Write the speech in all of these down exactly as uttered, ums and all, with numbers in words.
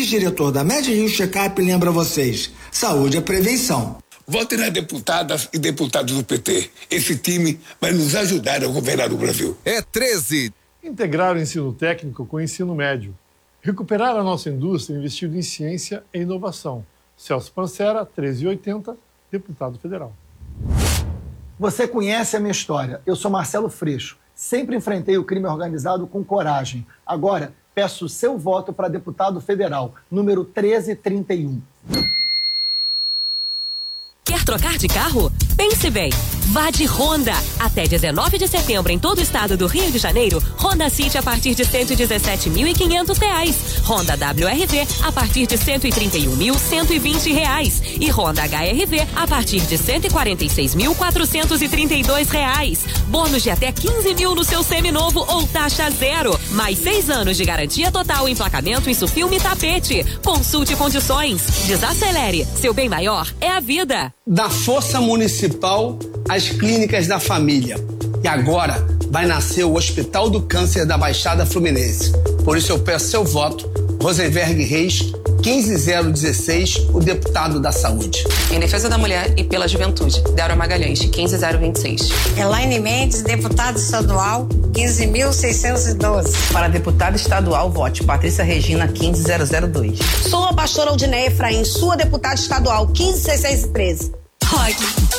vice-diretor da Med Rio Checkup, lembra vocês: saúde é prevenção. Vote nas deputadas e deputados do P T. Esse time vai nos ajudar a governar o Brasil. É treze. Integrar o ensino técnico com o ensino médio. Recuperar a nossa indústria investindo em ciência e inovação. Celso Pancera, treze e oitenta, deputado federal. Você conhece a minha história. Eu sou Marcelo Freixo. Sempre enfrentei o crime organizado com coragem. Agora, peço o seu voto para deputado federal, número treze trinta e um. Quer trocar de carro? Pense bem. Vá de Honda. Até dezenove de setembro em todo o estado do Rio de Janeiro, Honda City a partir de cento e dezessete mil e quinhentos reais. Honda W R V a partir de cento e trinta e um mil cento e vinte reais. E Honda H R V a partir de cento e quarenta e seis mil quatrocentos e trinta e dois reais. Bônus de até quinze mil no seu seminovo ou taxa zero. Mais seis anos de garantia total, emplacamento, isso, filme e tapete. Consulte condições. Desacelere. Seu bem maior é a vida. Da Força Municipal às Clínicas da Família. E agora vai nascer o Hospital do Câncer da Baixada Fluminense. Por isso eu peço seu voto, Rosenberg Reis, quinze zero dezesseis, o deputado da Saúde. Em defesa da mulher e pela juventude, Débora Magalhães, quinze zero vinte e seis. Elaine Mendes, deputada estadual, quinze mil seiscentos e doze. Para deputada estadual, vote Patrícia Regina, quinze zero zero dois. Sou a pastora Aldineia Efraim, sua deputada estadual, quinze seiscentos e treze. Rock.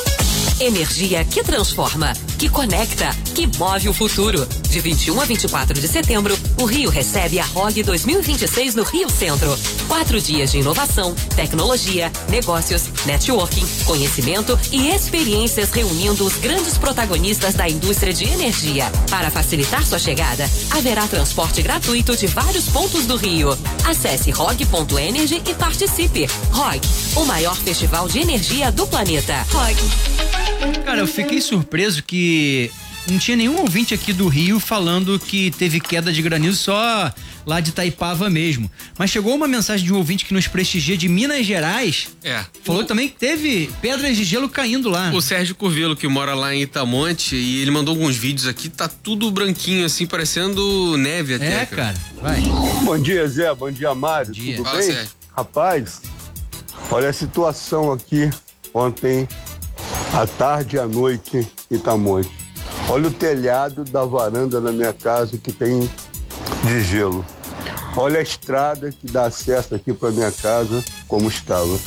Energia que transforma, que conecta, que move o futuro. De vinte e um a vinte e quatro de setembro, o Rio recebe a R O G dois mil e vinte e seis no Rio Centro. Quatro dias de inovação, tecnologia, negócios, networking, conhecimento e experiências reunindo os grandes protagonistas da indústria de energia. Para facilitar sua chegada, haverá transporte gratuito de vários pontos do Rio. Acesse rog ponto energy e participe. R O G, o maior festival de energia do planeta. R O G. Cara, eu fiquei surpreso que não tinha nenhum ouvinte aqui do Rio falando que teve queda de granizo só lá de Itaipava mesmo. Mas chegou uma mensagem de um ouvinte que nos prestigia de Minas Gerais. É. Falou o... também que teve pedras de gelo caindo lá. O Sérgio Curvelo, que mora lá em Itamonte, e ele mandou alguns vídeos aqui, tá tudo branquinho, assim, parecendo neve até. É, cara. Vai. Bom dia, Zé. Bom dia, Mário. Bom dia. Tudo Fala, bem? Sérgio. Rapaz, olha a situação aqui ontem, à tarde e à noite, em Itamonte. Olha o telhado da varanda da minha casa que tem de gelo. Olha a estrada que dá acesso aqui para minha casa, como estava.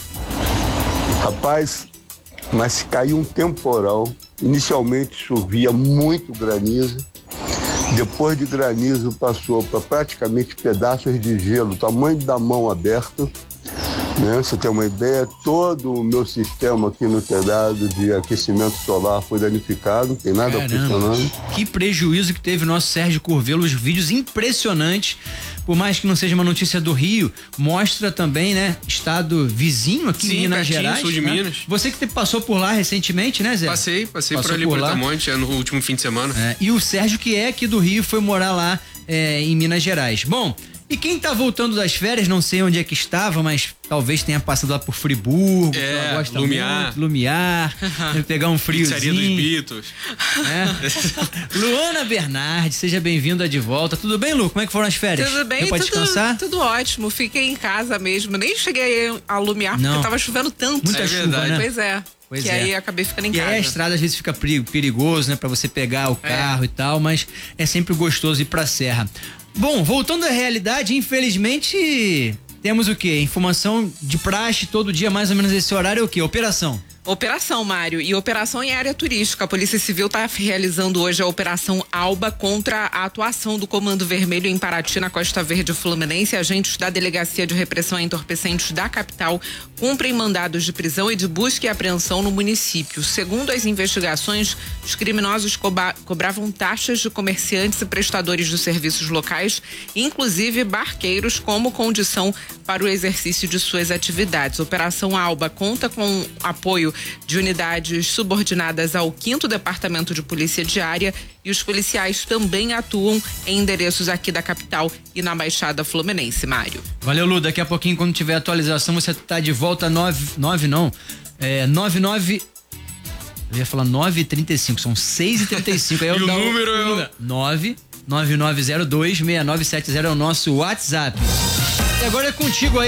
Rapaz, mas caiu um temporal. Inicialmente chovia muito granizo. Depois de granizo passou para praticamente pedaços de gelo, tamanho da mão aberta. Né? Você tem uma ideia, todo o meu sistema aqui no telhado de aquecimento solar foi danificado, não tem nada Caramba, funcionando. Que prejuízo que teve o nosso Sérgio Curvelo, os vídeos impressionantes, por mais que não seja uma notícia do Rio, mostra também, né, estado vizinho aqui Sim, em Minas pertinho, Gerais. sul de né? Minas. Você que te, passou por lá recentemente, né, Zé? Passei, passei Passou por ali por por lá. Itamonte, é, no último fim de semana. É, e o Sérgio, que é aqui do Rio, foi morar lá é, em Minas Gerais. Bom, e quem tá voltando das férias, não sei onde é que estava, mas talvez tenha passado lá por Friburgo, É, que ela gosta Lumiar. muito, Lumiar, pegar um friozinho. Pizzaria dos Beatles. É. Luana Bernardi, seja bem-vinda de volta. Tudo bem, Lu? Como é que foram as férias? Tudo bem, Deu pra tudo, descansar? tudo ótimo. Fiquei em casa mesmo. Nem cheguei a Lumiar porque Não. tava chovendo tanto. Muita é chuva, verdade. né? Pois é. Pois que é. aí acabei ficando em e casa. aí a estrada às vezes fica perigoso, né? Pra você pegar o carro É. e tal, mas é sempre gostoso ir pra serra. Bom, voltando à realidade, infelizmente temos o quê? Informação de praxe todo dia, mais ou menos esse horário é o quê? Operação. Operação, Mário, e operação em área turística. A Polícia Civil está realizando hoje a Operação Alba contra a atuação do Comando Vermelho em Paraty, na Costa Verde Fluminense. Agentes da Delegacia de Repressão a Entorpecentes da capital cumprem mandados de prisão e de busca e apreensão no município. Segundo as investigações, os criminosos coba- cobravam taxas de comerciantes e prestadores de serviços locais, inclusive barqueiros, como condição para o exercício de suas atividades. A Operação Alba conta com apoio de unidades subordinadas ao quinto Departamento de Polícia Diária, e os policiais também atuam em endereços aqui da capital e na Baixada Fluminense, Mário. Valeu, Lu. Daqui a pouquinho, quando tiver atualização, você tá de volta nove, nove não, é nove nove, eu ia falar nove e trinta e cinco, são seis e trinta e cinco. Aí eu E o dou número é o... nove nove nove zero dois seis nove sete zero é o nosso WhatsApp. E agora é contigo aí.